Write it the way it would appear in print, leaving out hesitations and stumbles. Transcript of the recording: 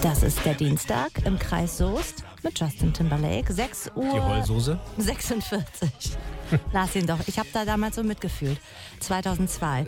Das ist der Dienstag im Kreis Soest mit Justin Timberlake. 6 Uhr. Die Heulsoße? 46. Lass ihn doch. Ich habe da damals so mitgefühlt. 2002.